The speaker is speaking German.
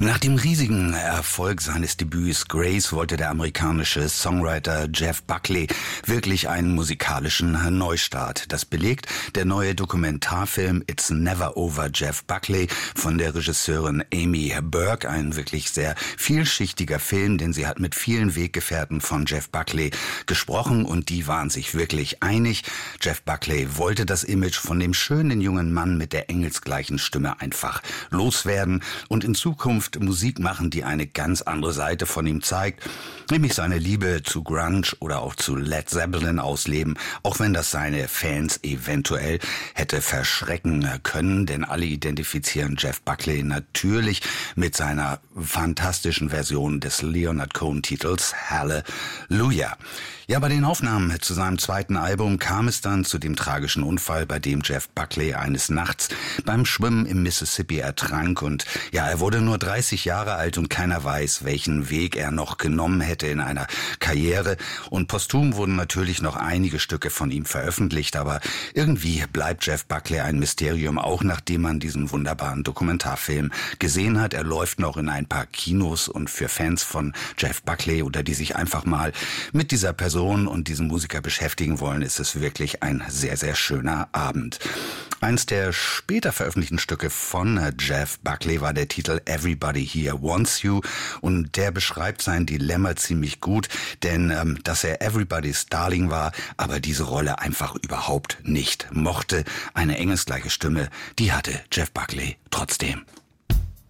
Nach dem riesigen Erfolg seines Debüts Grace wollte der amerikanische Songwriter Jeff Buckley wirklich einen musikalischen Neustart. Das belegt der neue Dokumentarfilm It's Never Over Jeff Buckley von der Regisseurin Amy Burke. Ein wirklich sehr vielschichtiger Film, denn sie hat mit vielen Weggefährten von Jeff Buckley gesprochen und die waren sich wirklich einig. Jeff Buckley wollte das Image von dem schönen jungen Mann mit der engelsgleichen Stimme einfach loswerden und in Zukunft Musik machen, die eine ganz andere Seite von ihm zeigt, nämlich seine Liebe zu Grunge oder auch zu Led Zeppelin ausleben, auch wenn das seine Fans eventuell hätte verschrecken können, denn alle identifizieren Jeff Buckley natürlich mit seiner fantastischen Version des Leonard Cohen-Titels Hallelujah. Ja, bei den Aufnahmen zu seinem zweiten Album kam es dann zu dem tragischen Unfall, bei dem Jeff Buckley eines Nachts beim Schwimmen im Mississippi ertrank und ja, er wurde nur 30 Jahre alt und keiner weiß, welchen Weg er noch genommen hätte in einer Karriere und posthum wurden natürlich noch einige Stücke von ihm veröffentlicht, aber irgendwie bleibt Jeff Buckley ein Mysterium, auch nachdem man diesen wunderbaren Dokumentarfilm gesehen hat. Er läuft noch in ein paar Kinos und für Fans von Jeff Buckley oder die sich einfach mal mit dieser Person und diesem Musiker beschäftigen wollen, ist es wirklich ein sehr, sehr schöner Abend. Eins der später veröffentlichten Stücke von Jeff Buckley war der Titel Everybody Here Wants You und der beschreibt sein Dilemma ziemlich gut, denn dass er Everybody's Darling war, aber diese Rolle einfach überhaupt nicht mochte. Eine engelsgleiche Stimme, die hatte Jeff Buckley trotzdem.